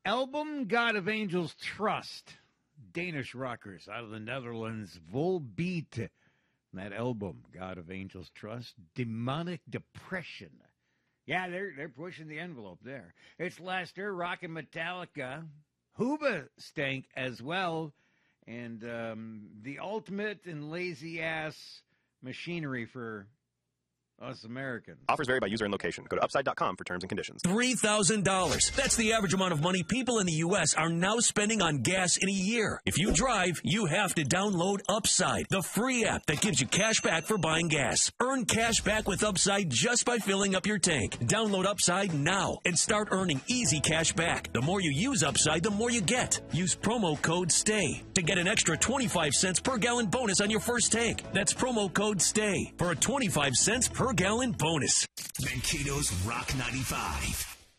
album, God of Angels Trust. Danish rockers out of the Netherlands, Volbeat. That album, God of Angels Trust, Demonic Depression. Yeah, they're pushing the envelope there. It's Lester, rockin' Metallica, Hooba Stank as well, and the ultimate and lazy-ass machinery for us Americans. Offers vary by user and location. Go to Upside.com for terms and conditions. $3,000. That's the average amount of money people in the U.S. are now spending on gas in a year. If you drive, you have to download Upside, the free app that gives you cash back for buying gas. Earn cash back with Upside just by filling up your tank. Download Upside now and start earning easy cash back. The more you use Upside, the more you get. Use promo code STAY to get an extra 25 cents per gallon bonus on your first tank. That's promo code STAY for a 25 cents per gallon bonus. Mankato's Rock 95.